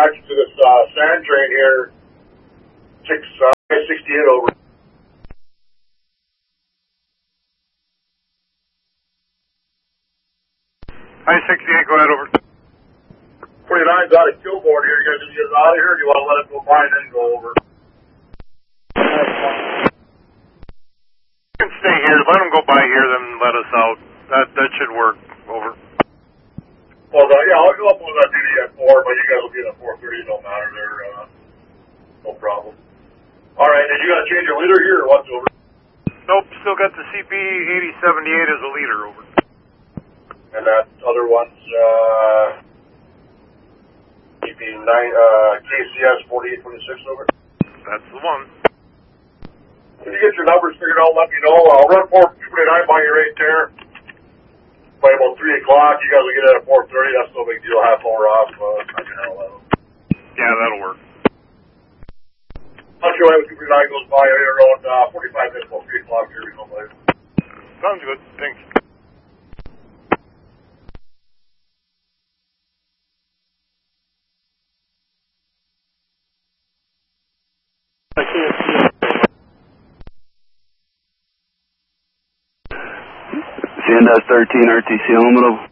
reaction to this sand train here. 68 over. I-68, go ahead, over. 49's out of Kilbourne here. You guys gonna get it out of here, or do you want to let it go by and then go over? You can stay here. Let them go by here, then let us out. That should work. Over. Well, yeah, I'll go up on that duty at 4, but you guys will be in at 4:30. No matter there. No problem. All right, and you got to change your leader here, or what's over? Nope, still got the CP 8078 as a leader, over. And that other one's CP 9 KCS 4826 over. That's the one. If you get your numbers figured out, let me know. I'll run 429 by you right there. By about 3 o'clock, you guys will get it at 4:30. That's no big deal. Half hour off. Yeah, that'll work. I'll show you when 239 goes by around 45 minutes, about 3 o'clock here. Sounds good. Thanks. CNS 13 RTC Aluminum.